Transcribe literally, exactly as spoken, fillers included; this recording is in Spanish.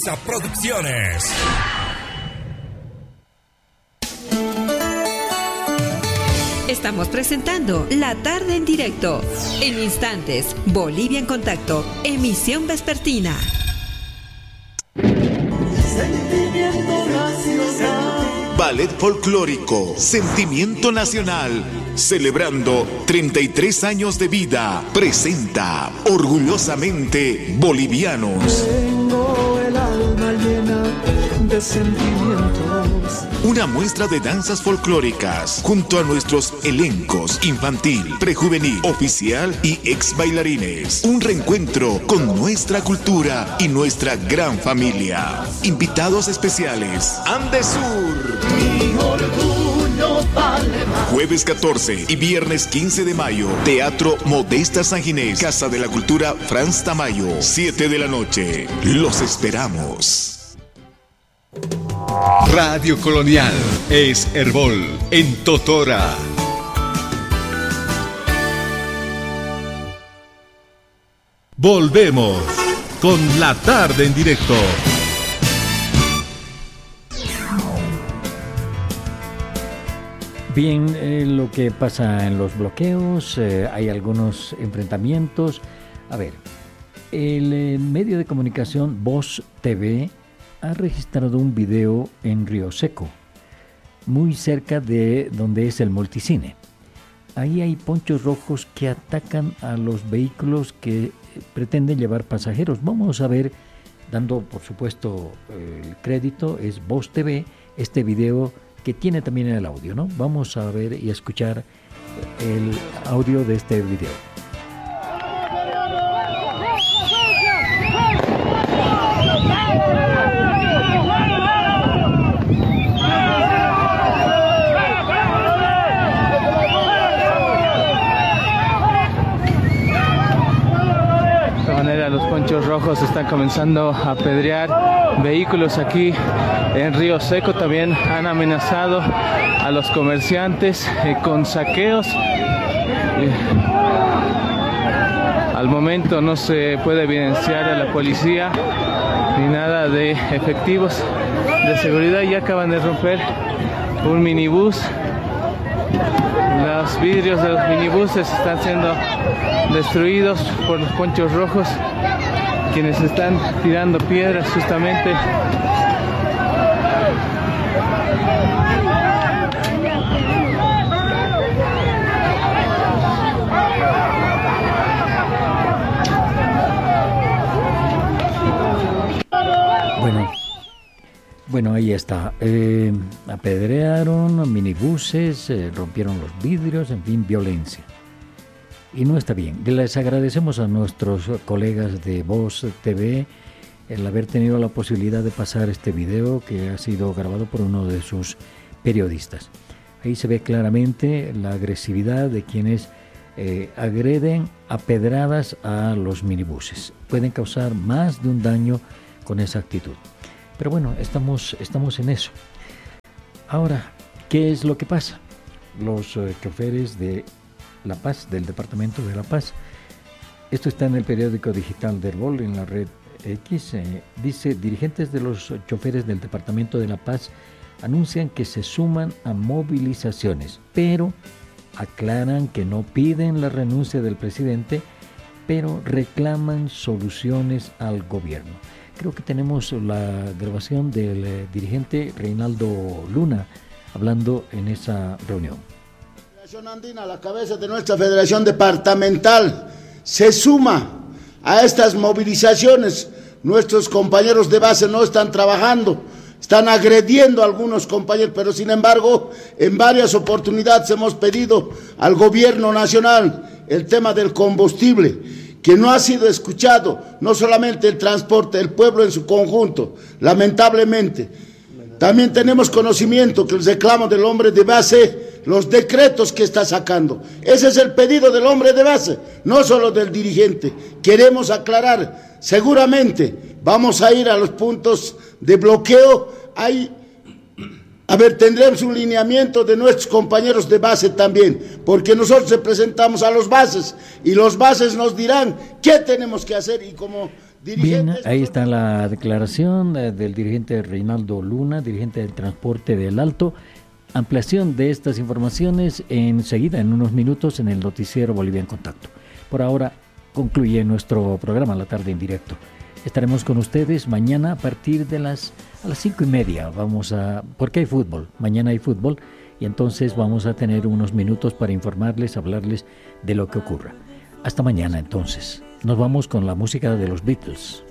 Producciones. Estamos presentando La Tarde en Directo. En instantes, Bolivia en Contacto, emisión vespertina. Sentimiento nacional. Ballet folclórico, Sentimiento Nacional, celebrando treinta y tres años de vida, presenta orgullosamente Bolivianos. Tengo el alma llena de sentimientos. Una muestra de danzas folclóricas junto a nuestros elencos infantil, prejuvenil, oficial y ex bailarines. Un reencuentro con nuestra cultura y nuestra gran familia. Invitados especiales, Andesur. Mi orgullo vale más. Jueves catorce y viernes quince de mayo, Teatro Modesta San Ginés, Casa de la Cultura Franz Tamayo, siete de la noche. Los esperamos. Radio Colonial es Herbol en Totora. Volvemos con La Tarde en Directo. Bien, eh, lo que pasa en los bloqueos, eh, hay algunos enfrentamientos. A ver, el eh, medio de comunicación Voz T V ha registrado un video en Río Seco, muy cerca de donde es el multicine. Ahí hay ponchos rojos que atacan a los vehículos que pretenden llevar pasajeros. Vamos a ver, dando por supuesto el crédito, es Voz T V, este video que tiene también el audio, ¿no? Vamos a ver y a escuchar el audio de este video. Los ponchos rojos están comenzando a apedrear vehículos aquí en Río Seco. También han amenazado a los comerciantes eh, con saqueos. Eh, al momento no se puede evidenciar a la policía ni nada de efectivos de seguridad. Ya acaban de romper un minibús. Los vidrios de los minibuses están siendo destruidos por los ponchos rojos, quienes están tirando piedras justamente. Bueno, bueno, ahí está. Eh, apedrearon minibuses, eh, rompieron los vidrios, en fin, violencia. Y no está bien. Les agradecemos a nuestros colegas de Voz T V el haber tenido la posibilidad de pasar este video que ha sido grabado por uno de sus periodistas. Ahí se ve claramente la agresividad de quienes eh, agreden a pedradas a los minibuses. Pueden causar más de un daño con esa actitud. Pero bueno, estamos, estamos en eso. Ahora, ¿qué es lo que pasa? Los eh, choferes de La Paz, del departamento de La Paz. Esto está en el periódico digital de Herbol, en la red X. Eh, dice, dirigentes de los choferes del departamento de La Paz anuncian que se suman a movilizaciones, pero aclaran que no piden la renuncia del presidente, pero reclaman soluciones al gobierno. Creo que tenemos la grabación del eh, dirigente Reinaldo Luna hablando en esa reunión. Andina, a la cabeza de nuestra federación departamental, se suma a estas movilizaciones. Nuestros compañeros de base no están trabajando, están agrediendo a algunos compañeros, pero sin embargo, en varias oportunidades hemos pedido al gobierno nacional el tema del combustible, que no ha sido escuchado, no solamente el transporte, el pueblo en su conjunto, lamentablemente. También tenemos conocimiento que el reclamo del hombre de base, los decretos que está sacando, ese es el pedido del hombre de base, no solo del dirigente. Queremos aclarar, seguramente vamos a ir a los puntos de bloqueo. Hay, a ver, tendremos un lineamiento de nuestros compañeros de base también, porque nosotros representamos a los bases y los bases nos dirán qué tenemos que hacer, y como Bien, ahí está la declaración eh, del dirigente Reinaldo Luna, dirigente del transporte del Alto. Ampliación de estas informaciones enseguida, en unos minutos, en el noticiero Bolivia en Contacto. Por ahora concluye nuestro programa La Tarde en Directo. Estaremos con ustedes mañana a partir de las a las cinco y media. Vamos a, porque hay fútbol, mañana hay fútbol, y entonces vamos a tener unos minutos para informarles, hablarles de lo que ocurra. Hasta mañana entonces. Nos vamos con la música de los Beatles.